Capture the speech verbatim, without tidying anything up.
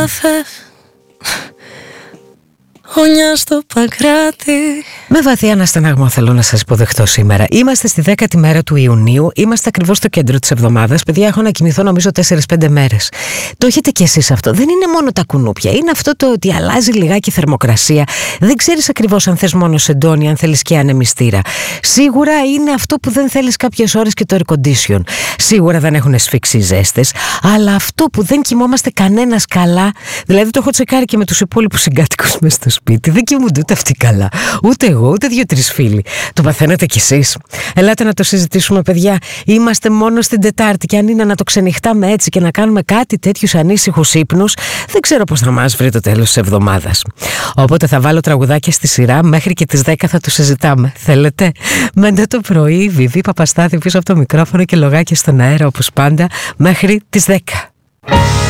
καφέ, γωνιά στο Παγκράτη. Με βαθύ αναστεναγμό θέλω να σας υποδεχτώ σήμερα. Είμαστε στη δέκατη μέρα του Ιουνίου. Είμαστε ακριβώς στο κέντρο της εβδομάδας. Παιδιά, έχω να κοιμηθώ νομίζω τέσσερις πέντε μέρες. Το έχετε κι εσείς αυτό. Δεν είναι μόνο τα κουνούπια. Είναι αυτό το ότι αλλάζει λιγάκι η θερμοκρασία. Δεν ξέρεις ακριβώς αν θες μόνο σεντόνι, αν θέλεις και ανεμιστήρα. Σίγουρα είναι αυτό που δεν θέλεις κάποιες ώρες και το air condition. Σίγουρα δεν έχουν σφίξει οι ζέστες. Αλλά αυτό που δεν κοιμόμαστε κανένας καλά. Δηλαδή το έχω τσεκάρει και με τους υπόλοιπους συγκάτοικους μες στο σπίτι. Δεν κοιμούνται ούτε αυτοί καλά. Ούτε εγώ, ούτε δύο-τρεις φίλοι. Το παθαίνετε κι εσείς? Ελάτε να το συζητήσουμε, παιδιά. Είμαστε μόνο στην Τετάρτη και αν είναι να το ξενυχτάμε έτσι και να κάνουμε κάτι τέτοιους ανήσυχους ύπνους, δεν ξέρω πώς θα μας βρει το τέλος της εβδομάδας. Οπότε θα βάλω τραγουδάκια στη σειρά, μέχρι και τις δέκα θα το συζητάμε. Θέλετε? Μέντε το πρωί, Βιβί Παπαστάθη πίσω από το μικρόφωνο και λογάκια στον αέρα όπως πάντα, μέχρι τις δέκα.